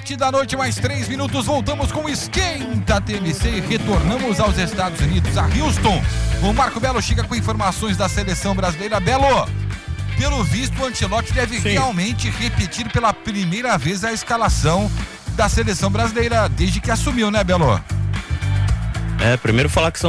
7h, mais 3 minutos, voltamos com o Esquenta TMC e retornamos aos Estados Unidos, a Houston. O Marco Belo chega com informações da seleção brasileira. Belo, pelo visto, o Ancelotti deve realmente repetir pela primeira vez a escalação da seleção brasileira desde que assumiu, né, Belo? Primeiro falar que são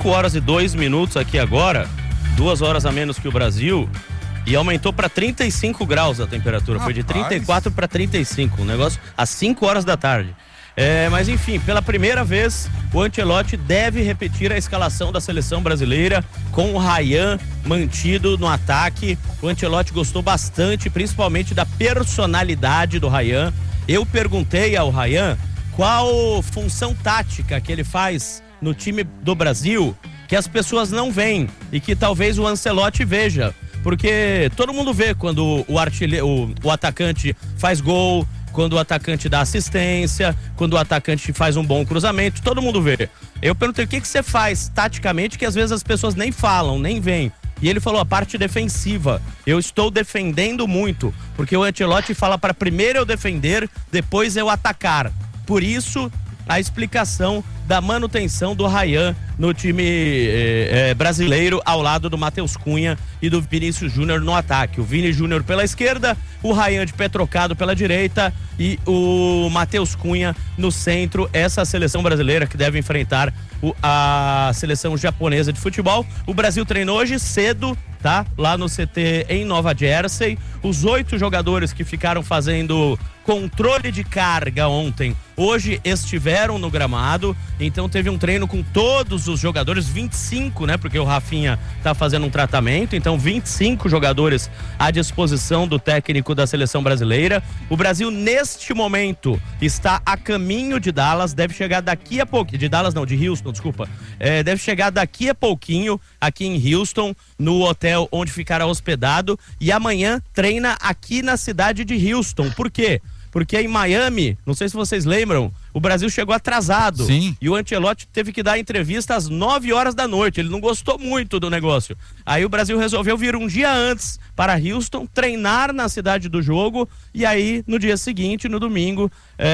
5h02 aqui agora, 2 horas a menos que o Brasil, e aumentou para 35 graus a temperatura. Rapaz. Foi de 34 para 35, um negócio às 5 horas da tarde. Mas enfim, pela primeira vez o Ancelotti deve repetir a escalação da seleção brasileira com o Ryan mantido no ataque. O Ancelotti gostou bastante, principalmente da personalidade do Ryan. Eu perguntei ao Ryan qual função tática que ele faz no time do Brasil que as pessoas não veem e que talvez o Ancelotti veja, porque todo mundo vê quando o atacante faz gol, quando o atacante dá assistência, quando o atacante faz um bom cruzamento, todo mundo vê. Eu perguntei o que você faz taticamente que às vezes as pessoas nem falam, nem veem. E ele falou a parte defensiva. Eu estou defendendo muito, porque o Ancelotti fala para primeiro eu defender, depois eu atacar. Por isso, a explicação da manutenção do Ryan no time brasileiro ao lado do Matheus Cunha e do Vinícius Júnior no ataque. O Vini Júnior pela esquerda, o Ryan de pé trocado pela direita e o Matheus Cunha no centro. Essa seleção brasileira que deve enfrentar a seleção japonesa de futebol. O Brasil treinou hoje cedo, tá? Lá no CT em Nova Jersey. Os 8 jogadores que ficaram fazendo controle de carga ontem, hoje estiveram no gramado, então teve um treino com todos os jogadores, 25, né? Porque o Rafinha tá fazendo um tratamento, então 25 jogadores à disposição do técnico da seleção brasileira. O Brasil, neste momento, está a caminho de Dallas, deve chegar daqui a pouco, de Dallas não, de Houston, desculpa, deve chegar daqui a pouquinho aqui em Houston, no hotel onde ficará hospedado, e amanhã treina aqui na cidade de Houston. Por quê? Porque em Miami, não sei se vocês lembram, o Brasil chegou atrasado. Sim. E o Ancelotti teve que dar entrevista às 9 horas da noite. Ele não gostou muito do negócio. Aí o Brasil resolveu vir um dia antes para Houston, treinar na cidade do jogo. E aí, no dia seguinte, no domingo,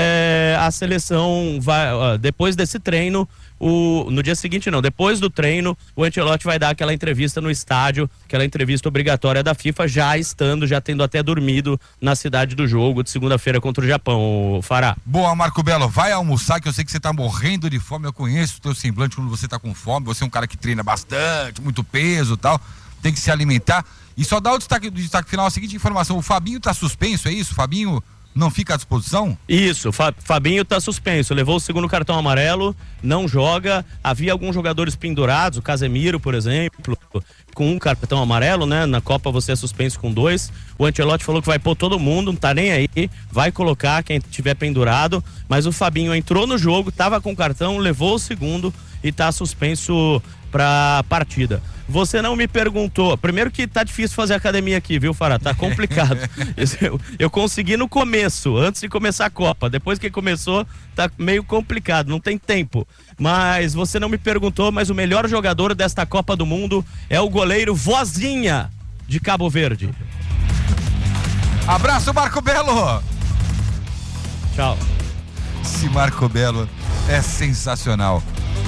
a seleção vai, depois desse treino, no dia seguinte não, depois do treino, o Ancelotti vai dar aquela entrevista no estádio, aquela entrevista obrigatória da FIFA, já tendo até dormido na cidade do jogo de segunda-feira contra o Japão, Fará. Boa, Marco Belo, vai almoçar, que eu sei que você tá morrendo de fome, eu conheço o teu semblante quando você tá com fome, você é um cara que treina bastante, muito peso e tal, tem que se alimentar. E só dá o destaque final, a seguinte informação, o Fabinho tá suspenso, é isso? O Fabinho não fica à disposição? Isso, Fabinho tá suspenso, levou o segundo cartão amarelo, não joga. Havia alguns jogadores pendurados, o Casemiro, por exemplo, com um cartão amarelo, né? Na Copa você é suspenso com 2. O Ancelotti falou que vai pôr todo mundo, não tá nem aí, vai colocar quem tiver pendurado, mas o Fabinho entrou no jogo, tava com cartão, levou o segundo e tá suspenso pra partida. Você não me perguntou, primeiro que tá difícil fazer academia aqui, viu, Fará? Tá complicado. Eu consegui no começo, antes de começar a Copa, depois que começou tá meio complicado, não tem tempo. Mas você não me perguntou, mas o melhor jogador desta Copa do Mundo é o goleiro Vozinha de Cabo Verde. Abraço, Marco Belo! Tchau. Esse Marco Belo é sensacional.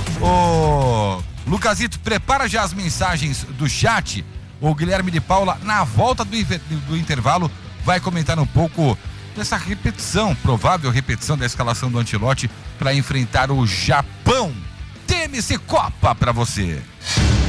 Ô, Lucasito, prepara já as mensagens do chat. O Guilherme de Paula, na volta do intervalo, vai comentar um pouco dessa repetição, provável repetição da escalação do Ancelotti para enfrentar o Japão. TMC Copa para você.